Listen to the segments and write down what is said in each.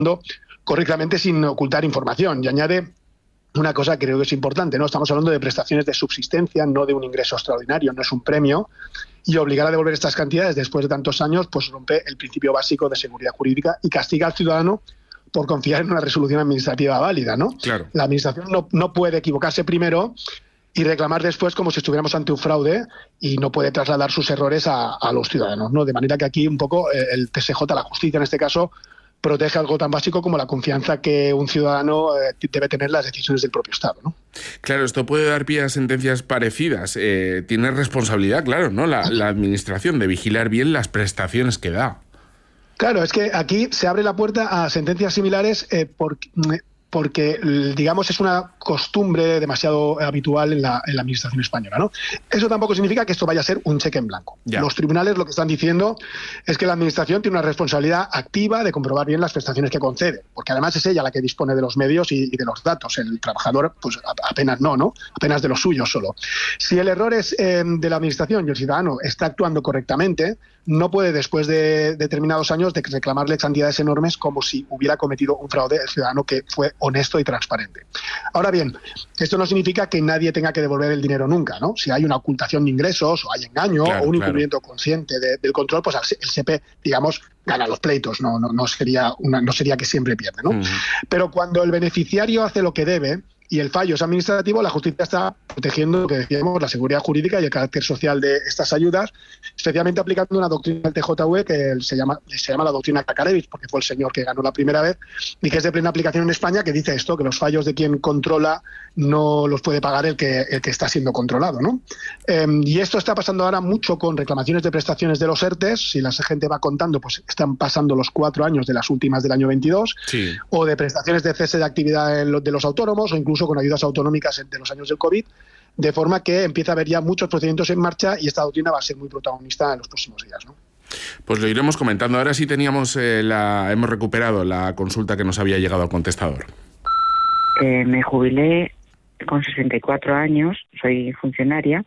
correctamente sin ocultar información. Y añade una cosa que creo que es importante, ¿no? Estamos hablando de prestaciones de subsistencia, no de un ingreso extraordinario, no es un premio, y obligar a devolver estas cantidades después de tantos años pues rompe el principio básico de seguridad jurídica y castiga al ciudadano por confiar en una resolución administrativa válida, ¿no? Claro. La administración no puede equivocarse primero y reclamar después como si estuviéramos ante un fraude, y no puede trasladar sus errores a los ciudadanos, ¿no? De manera que aquí un poco el TSJ, la justicia en este caso, protege algo tan básico como la confianza que un ciudadano debe tener en las decisiones del propio Estado, ¿no? Claro, esto puede dar pie a sentencias parecidas. Tiene responsabilidad, claro, ¿no? La administración de vigilar bien las prestaciones que da. Claro, es que aquí se abre la puerta a sentencias similares porque, digamos, es una costumbre demasiado habitual en la administración española, ¿no? Eso tampoco significa que esto vaya a ser un cheque en blanco. Ya. Los tribunales lo que están diciendo es que la administración tiene una responsabilidad activa de comprobar bien las prestaciones que concede, porque además es ella la que dispone de los medios y de los datos. El trabajador, pues apenas no, apenas de los suyos solo. Si el error es de la administración y el ciudadano está actuando correctamente, no puede, después de determinados años, de reclamarle cantidades enormes como si hubiera cometido un fraude el ciudadano que fue honesto y transparente. Ahora bien, esto no significa que nadie tenga que devolver el dinero nunca, ¿no? Si hay una ocultación de ingresos, o hay engaño, o un incumplimiento consciente del control, pues el SEPE, digamos, gana los pleitos, no sería que siempre pierde, ¿no? Pero cuando el beneficiario hace lo que debe y el fallo es administrativo, la justicia está protegiendo lo que decíamos, la seguridad jurídica y el carácter social de estas ayudas, especialmente aplicando una doctrina del TJUE que se llama la doctrina Kakarevich, porque fue el señor que ganó la primera vez, y que es de plena aplicación en España, que dice esto, que los fallos de quien controla no los puede pagar el que está siendo controlado, ¿no? Y esto está pasando ahora mucho con reclamaciones de prestaciones de los ERTES. Si la gente va contando, pues están pasando los 4 años de las últimas del año 22, sí, o de prestaciones de cese de actividad de los autónomos, o incluso con ayudas autonómicas de los años del COVID, de forma que empieza a haber ya muchos procedimientos en marcha y esta doctrina va a ser muy protagonista en los próximos días, ¿no? Pues lo iremos comentando. Ahora sí hemos recuperado la consulta que nos había llegado al contestador. Me jubilé con 64 años, soy funcionaria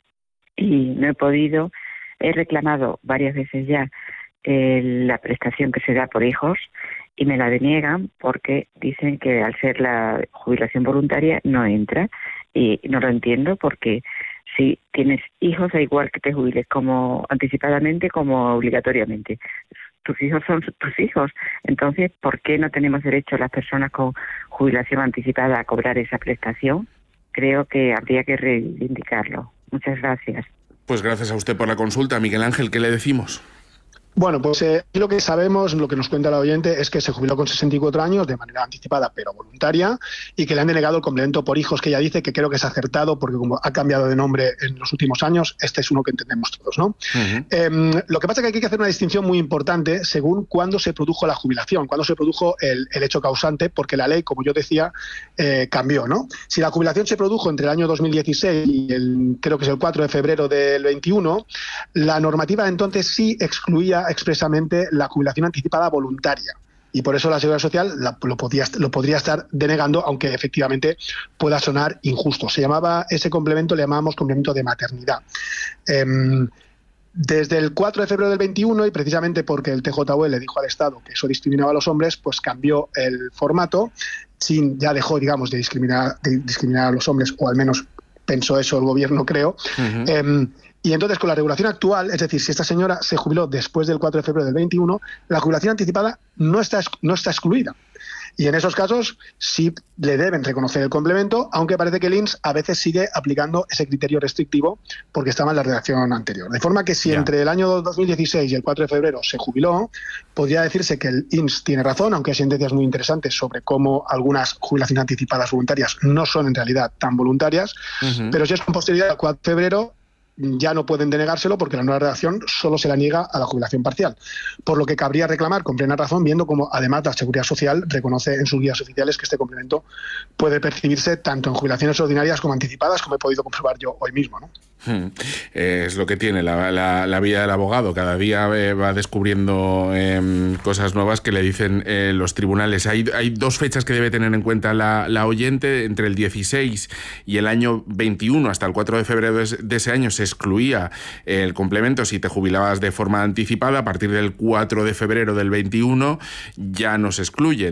y he reclamado varias veces ya la prestación que se da por hijos, y me la deniegan porque dicen que al ser la jubilación voluntaria no entra, y no lo entiendo, porque si tienes hijos da igual que te jubiles como anticipadamente como obligatoriamente. Tus hijos son tus hijos, entonces ¿por qué no tenemos derecho las personas con jubilación anticipada a cobrar esa prestación? Creo que habría que reivindicarlo. Muchas gracias. Pues gracias a usted por la consulta. Miguel Ángel, ¿qué le decimos? Bueno, pues lo que sabemos, lo que nos cuenta el oyente, es que se jubiló con 64 años de manera anticipada pero voluntaria, y que le han denegado el complemento por hijos, que ella dice que creo que es acertado porque como ha cambiado de nombre en los últimos años, este es uno que entendemos todos, ¿no? Lo que pasa es que hay que hacer una distinción muy importante según cuándo se produjo la jubilación, cuándo se produjo el hecho causante, porque la ley, como yo decía, cambió, ¿no? Si la jubilación se produjo entre el año 2016 y creo que es el 4 de febrero del 21, la normativa entonces sí excluía expresamente la jubilación anticipada voluntaria, y por eso la Seguridad Social lo podría estar denegando, aunque efectivamente pueda sonar injusto. Ese complemento le llamábamos complemento de maternidad. Desde el 4 de febrero del 21, y precisamente porque el TJUE le dijo al Estado que eso discriminaba a los hombres, pues cambió el formato, ya dejó, digamos, de discriminar a los hombres, o al menos pensó eso el gobierno, creo. Y entonces, con la regulación actual, es decir, si esta señora se jubiló después del 4 de febrero del 21, la jubilación anticipada no está excluida. Y en esos casos sí le deben reconocer el complemento, aunque parece que el INS a veces sigue aplicando ese criterio restrictivo porque estaba en la redacción anterior. De forma que si entre el año 2016 y el 4 de febrero se jubiló, podría decirse que el INS tiene razón, aunque hay sentencias muy interesantes sobre cómo algunas jubilaciones anticipadas voluntarias no son en realidad tan voluntarias, pero si es con posterioridad al 4 de febrero, ya no pueden denegárselo porque la nueva redacción solo se la niega a la jubilación parcial. Por lo que cabría reclamar con plena razón, viendo como además la Seguridad Social reconoce en sus guías oficiales que este complemento puede percibirse tanto en jubilaciones ordinarias como anticipadas, como he podido comprobar yo hoy mismo, ¿no? Es lo que tiene la vida del abogado. Cada día va descubriendo cosas nuevas que le dicen los tribunales. Hay dos fechas que debe tener en cuenta la oyente. Entre el 16 y el año 21, hasta el 4 de febrero de ese año, se excluía el complemento si te jubilabas de forma anticipada. A partir del 4 de febrero del 21 ya no se excluye.